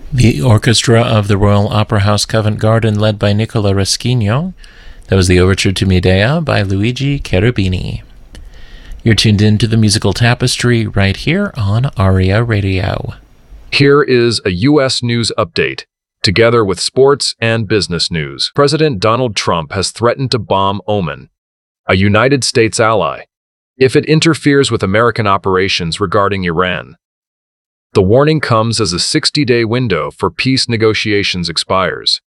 The orchestra of the Royal Opera House Covent Garden, led by Nicola Reschino. That was the overture to Medea by Luigi Cherubini. You're tuned in to the Musical Tapestry right here on ARIA Radio. Here is a U.S. news update, together with sports and business news. President Donald Trump has threatened to bomb Oman, a United States ally, if it interferes with American operations regarding Iran. The warning comes as a 60-day window for peace negotiations expires.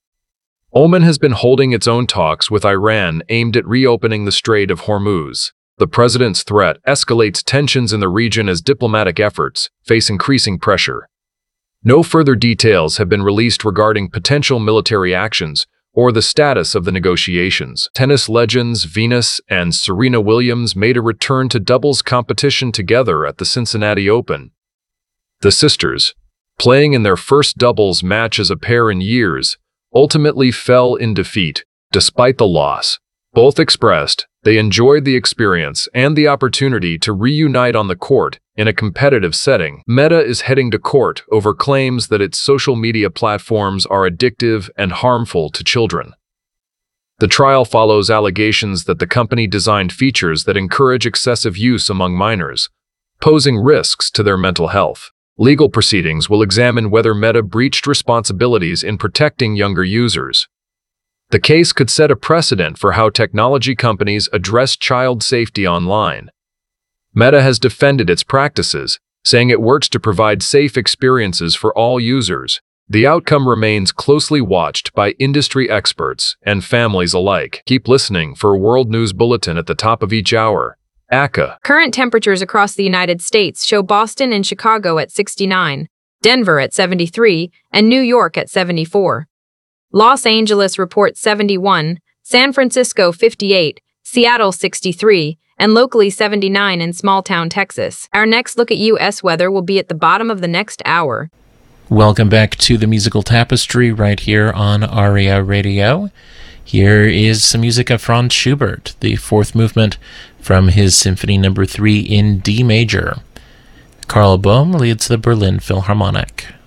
Oman has been holding its own talks with Iran aimed at reopening the Strait of Hormuz. The president's threat escalates tensions in the region as diplomatic efforts face increasing pressure. No further details have been released regarding potential military actions or the status of the negotiations. Tennis legends Venus and Serena Williams made a return to doubles competition together at the Cincinnati Open. The sisters, playing in their first doubles match as a pair in years, ultimately fell in defeat, despite the loss. Both expressed they enjoyed the experience and the opportunity to reunite on the court in a competitive setting. Meta is heading to court over claims that its social media platforms are addictive and harmful to children. The trial follows allegations that the company designed features that encourage excessive use among minors, posing risks to their mental health. Legal proceedings will examine whether Meta breached responsibilities in protecting younger users. The case could set a precedent for how technology companies address child safety online. Meta has defended its practices, saying it works to provide safe experiences for all users. The outcome remains closely watched by industry experts and families alike. Keep listening for a World News Bulletin at the top of each hour. ACA. Current temperatures across the United States show Boston and Chicago at 69, Denver at 73, and New York at 74. Los Angeles reports 71, San Francisco 58, Seattle 63, and locally 79 in small-town Texas. Our next look at U.S. weather will be at the bottom of the next hour. Welcome back to the Musical Tapestry right here on ARIA Radio. Here is some music of Franz Schubert, the fourth movement from his Symphony No. 3 in D major. Karl Boehm leads the Berlin Philharmonic.